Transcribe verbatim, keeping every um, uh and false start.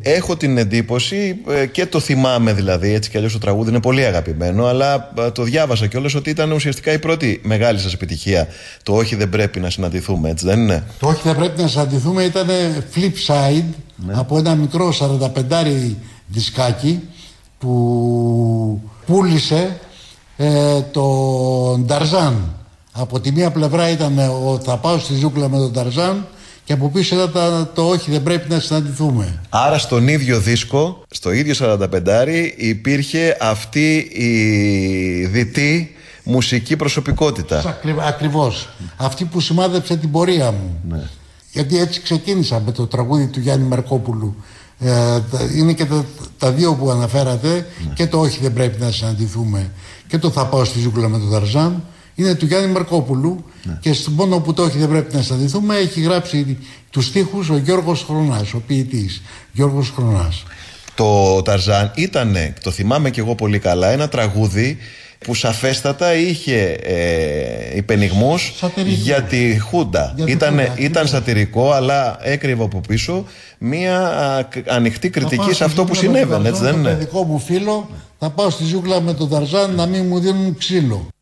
Έχω την εντύπωση και το θυμάμαι δηλαδή, έτσι κι αλλιώς το τραγούδι είναι πολύ αγαπημένο, αλλά το διάβασα κιόλας ότι ήταν ουσιαστικά η πρώτη μεγάλη σας επιτυχία. Το «Όχι δεν πρέπει να συναντηθούμε», έτσι δεν είναι? Το «Όχι δεν πρέπει να συναντηθούμε» ήταν flip side, ναι, από ένα μικρό σαρανταπεντάρι δισκάκι που πούλησε ε, τον Ταρζάν. Από τη μία πλευρά ήταν ο «Θα πάω στη ζούγκλα με τον Ταρζάν» και από πίσω ήταν το «Όχι δεν πρέπει να συναντηθούμε». Άρα στον ίδιο δίσκο, στο ίδιο σαρανταπεντάρι, υπήρχε αυτή η δυτή μουσική προσωπικότητα. Ακριβώς. Αυτή που σημάδεψε την πορεία μου. Ναι. Γιατί έτσι ξεκίνησα με το τραγούδι του Γιάννη Μαρκόπουλου. Ε, είναι και τα, τα δύο που αναφέρατε, ναι, και το «Όχι δεν πρέπει να συναντηθούμε» και το «Θα πάω στη ζούγκλα με τον Ταρζάν». Είναι του Γιάννη Μαρκόπουλου, ναι, και στον πόνο που το «Όχι δεν πρέπει να συναντηθούμε» έχει γράψει τους στίχους ο Γιώργος Χρονάς, ο ποιητής Γιώργος Χρονάς. Το Ταρζάν ήταν, το θυμάμαι κι εγώ πολύ καλά, ένα τραγούδι που σαφέστατα είχε ε, υπενιγμούς για τη Χούντα. Για ήταν, χούντα, ήταν σατυρικό, αλλά έκρυβε από πίσω μία α, ανοιχτή κριτική σε αυτό που συνέβαινε, έτσι δεν είναι? Το δικό μου φίλο, θα πάω στη ζούγκλα με τον Ταρζάν να μην μου δίνουν ξύλο.